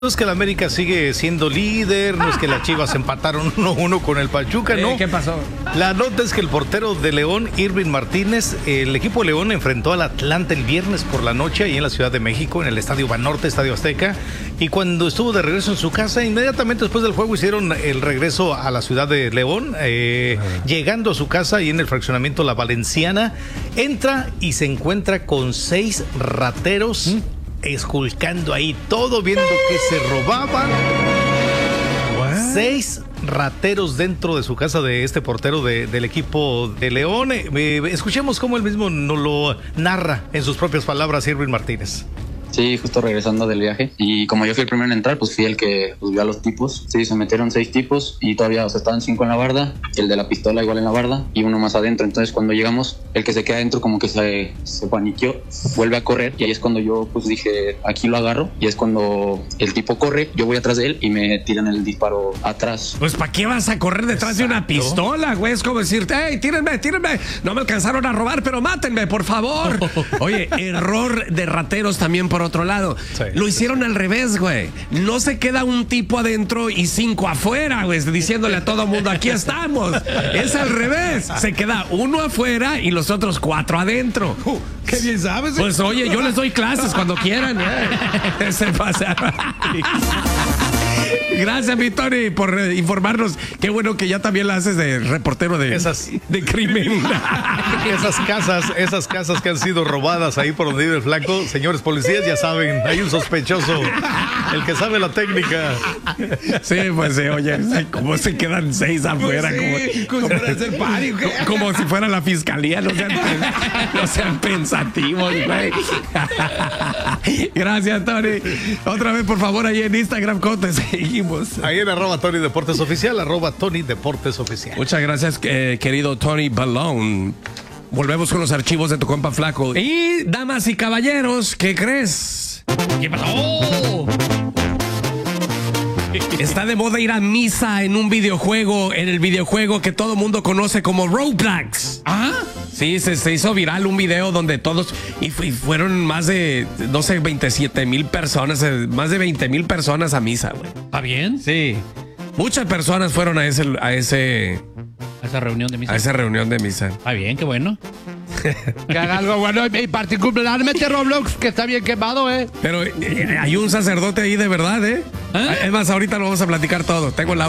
No es que el América sigue siendo líder, no es que las Chivas empataron 1-1 con el Pachuca, ¿no? ¿Qué pasó? La nota es que el portero de León, Irving Martínez, el equipo León enfrentó al Atlante el viernes por la noche ahí en la Ciudad de México, en el Estadio Banorte, Estadio Azteca, y cuando estuvo de regreso en su casa, inmediatamente después del juego hicieron el regreso a la ciudad de León, llegando a su casa ahí en el fraccionamiento La Valenciana, entra y se encuentra con 6 rateros esculcando ahí todo, viendo que se robaban. 6 rateros dentro de su casa de este portero del equipo de León. Escuchemos cómo él mismo nos lo narra en sus propias palabras, Irving Martínez. Sí, justo regresando del viaje. Y como yo fui el primero en entrar, pues fui el que vio a los tipos. Sí, se metieron 6 tipos y todavía, estaban 5 en la barda. El de la pistola igual en la barda y uno más adentro. Entonces cuando llegamos, el que se queda adentro como que se paniqueó, vuelve a correr. Y ahí es cuando yo pues dije, aquí lo agarro. Y es cuando el tipo corre, yo voy atrás de él y me tiran el disparo atrás. Pues ¿para qué vas a correr detrás de una pistola, güey? Es como decirte, hey, tírenme. No me alcanzaron a robar, pero mátenme, por favor. Oye, error de rateros también por otro lado. Sí, lo hicieron al revés, güey. No se queda un tipo adentro y 5 afuera, güey, diciéndole a todo mundo, aquí estamos. Es al revés. Se queda uno afuera y los otros 4 adentro. Qué bien sabes. Pues oye, yo les doy clases cuando quieran. Se pasa. Gracias, mi Tony, por informarnos. Qué bueno que ya también la haces de reportero de crimen. Esas casas que han sido robadas ahí por donde vive el flaco, señores policías, ya saben, hay un sospechoso, el que sabe la técnica. Sí, pues sí, oye, ¿cómo se quedan 6 afuera? Pues como si fuera la fiscalía, no sean pensativos, güey. Gracias, Tony. Otra vez, por favor, ahí en Instagram, ¿cómo te seguimos? Ahí en @Tony Deportes Oficial, @Tony Deportes Oficial. Muchas gracias, querido Tony Balón. Volvemos con los archivos de tu compa Flaco. Y, damas y caballeros, ¿qué crees? ¿Qué pasó? Está de moda ir a misa en un videojuego, en el videojuego que todo mundo conoce como Roblox. ¿Ah? Sí, se hizo viral un video donde todos, y fueron más de, no sé, 27,000 personas, más de 20,000 personas a misa, güey. ¿Está bien? Sí. Muchas esa reunión de misa. A esa reunión de misa. Está bien, qué bueno. Que haga algo bueno, y particularmente Roblox, que está bien quemado, Pero hay un sacerdote ahí de verdad, Es más, ahorita lo vamos a platicar todo. Tengo el audio.